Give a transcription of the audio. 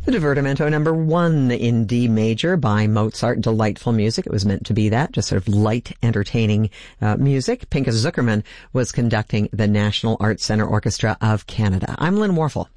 The Divertimento number 1 in D major by Mozart. Delightful music. It was meant to be that, just sort of light, entertaining music. Pinchas Zukerman was conducting the National Arts Centre Orchestra of Canada. I'm Lynn Warfel.